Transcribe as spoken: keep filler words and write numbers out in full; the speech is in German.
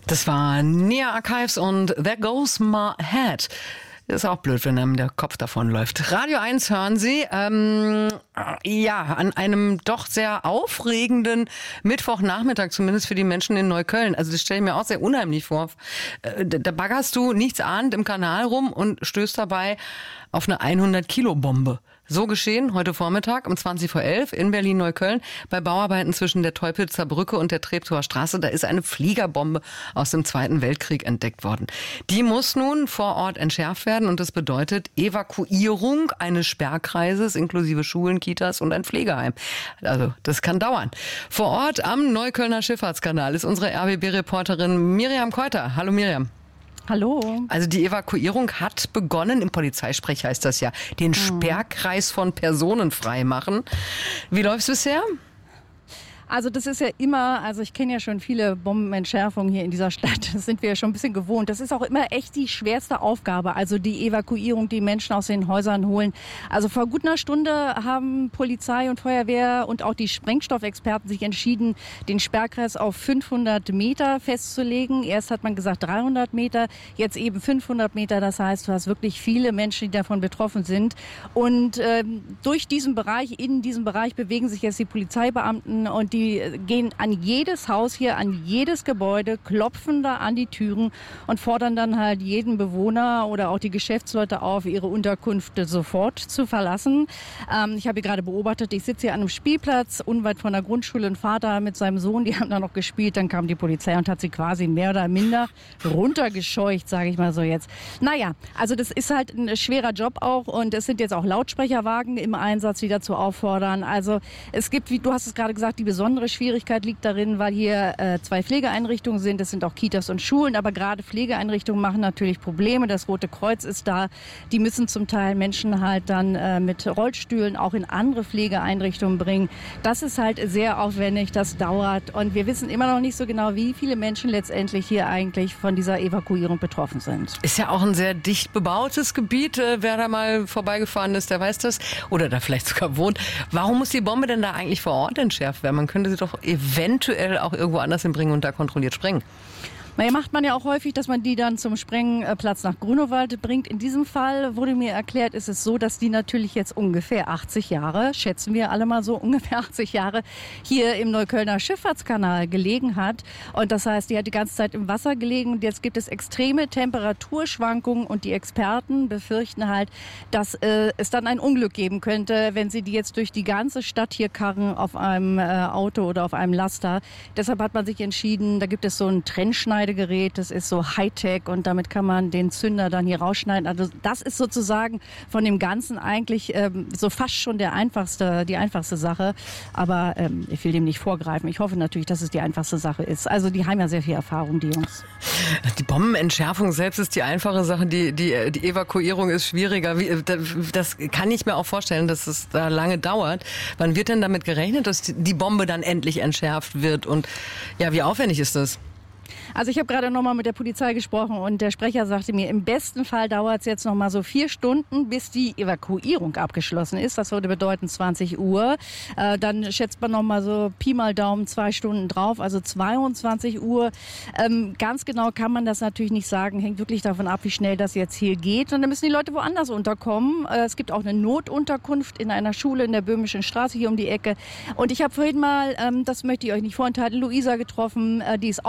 Das war Nia Archives und There Goes My Head. Ist auch blöd, wenn einem der Kopf davon läuft. Radio eins hören Sie. Ähm, ja, an einem doch sehr aufregenden Mittwochnachmittag, zumindest für die Menschen in Neukölln. Also das stelle ich mir auch sehr unheimlich vor. Äh, da baggerst du nichts ahnend im Kanal rum und stößt dabei auf eine hundert-Kilo-Bombe. So geschehen heute Vormittag um zwanzig vor elf in Berlin-Neukölln bei Bauarbeiten zwischen der Teupitzer Brücke und der Treptower Straße. Da ist eine Fliegerbombe aus dem Zweiten Weltkrieg entdeckt worden. Die muss nun vor Ort entschärft werden und das bedeutet Evakuierung eines Sperrkreises inklusive Schulen, Kitas und ein Pflegeheim. Also das kann dauern. Vor Ort am Neuköllner Schifffahrtskanal ist unsere R B B-Reporterin Miriam Keuter. Hallo Miriam. Hallo. Also die Evakuierung hat begonnen, im Polizeisprech heißt das ja, den Sperrkreis von Personen freimachen. Wie läuft's bisher? Also das ist ja immer, also ich kenne ja schon viele Bombenentschärfungen hier in dieser Stadt, das sind wir ja schon ein bisschen gewohnt. Das ist auch immer echt die schwerste Aufgabe, also die Evakuierung, die Menschen aus den Häusern holen. Also vor gut einer Stunde haben Polizei und Feuerwehr und auch die Sprengstoffexperten sich entschieden, den Sperrkreis auf fünfhundert Meter festzulegen. Erst hat man gesagt dreihundert Meter, jetzt eben fünfhundert Meter. Das heißt, du hast wirklich viele Menschen, die davon betroffen sind. Und ähm, durch diesen Bereich, in diesem Bereich bewegen sich jetzt die Polizeibeamten und die Die gehen an jedes Haus hier, an jedes Gebäude, klopfen da an die Türen und fordern dann halt jeden Bewohner oder auch die Geschäftsleute auf, ihre Unterkünfte sofort zu verlassen. Ähm, ich habe hier gerade beobachtet, ich sitze hier an einem Spielplatz unweit von der Grundschule. Ein Vater mit seinem Sohn, die haben da noch gespielt. Dann kam die Polizei und hat sie quasi mehr oder minder runtergescheucht, sage ich mal so jetzt. Naja, also das ist halt ein schwerer Job auch und es sind jetzt auch Lautsprecherwagen im Einsatz, die dazu auffordern. Also es gibt, wie du hast es gerade gesagt, die besondere Besondere Schwierigkeit liegt darin, weil hier äh, zwei Pflegeeinrichtungen sind. Das sind auch Kitas und Schulen, aber gerade Pflegeeinrichtungen machen natürlich Probleme. Das Rote Kreuz ist da. Die müssen zum Teil Menschen halt dann äh, mit Rollstühlen auch in andere Pflegeeinrichtungen bringen. Das ist halt sehr aufwendig, das dauert und wir wissen immer noch nicht so genau, wie viele Menschen letztendlich hier eigentlich von dieser Evakuierung betroffen sind. Ist ja auch ein sehr dicht bebautes Gebiet. Wer da mal vorbeigefahren ist, der weiß das. Oder da vielleicht sogar wohnt. Warum muss die Bombe denn da eigentlich vor Ort entschärft werden? Man könnte sie doch eventuell auch irgendwo anders hinbringen und da kontrolliert sprengen. Naja, macht man ja auch häufig, dass man die dann zum Sprengplatz nach Grunewald bringt. In diesem Fall wurde mir erklärt, ist es so, dass die natürlich jetzt ungefähr achtzig Jahre, schätzen wir alle mal so, ungefähr achtzig Jahre hier im Neuköllner Schifffahrtskanal gelegen hat. Und das heißt, die hat die ganze Zeit im Wasser gelegen und jetzt gibt es extreme Temperaturschwankungen und die Experten befürchten halt, dass äh, es dann ein Unglück geben könnte, wenn sie die jetzt durch die ganze Stadt hier karren auf einem äh, Auto oder auf einem Laster. Deshalb hat man sich entschieden, da gibt es so einen Trennschneider. Gerät, das ist so Hightech und damit kann man den Zünder dann hier rausschneiden. Also das ist sozusagen von dem Ganzen eigentlich ähm, so fast schon der einfachste, die einfachste Sache. Aber ähm, ich will dem nicht vorgreifen. Ich hoffe natürlich, dass es die einfachste Sache ist. Also die haben ja sehr viel Erfahrung, die Jungs. Die Bombenentschärfung selbst ist die einfache Sache. Die, die, die Evakuierung ist schwieriger. Wie, das kann ich mir auch vorstellen, dass es da lange dauert. Wann wird denn damit gerechnet, dass die Bombe dann endlich entschärft wird? Und ja, wie aufwendig ist das? Also ich habe gerade noch mal mit der Polizei gesprochen und der Sprecher sagte mir, im besten Fall dauert es jetzt noch mal so vier Stunden, bis die Evakuierung abgeschlossen ist. Das würde bedeuten zwanzig Uhr. Äh, dann schätzt man noch mal so Pi mal Daumen zwei Stunden drauf, also zweiundzwanzig Uhr. Ähm, ganz genau kann man das natürlich nicht sagen, hängt wirklich davon ab, wie schnell das jetzt hier geht. Und dann müssen die Leute woanders unterkommen. Äh, es gibt auch eine Notunterkunft in einer Schule in der Böhmischen Straße hier um die Ecke. Und ich habe vorhin mal, ähm, das möchte ich euch nicht vorenthalten, Luisa getroffen, äh, die ist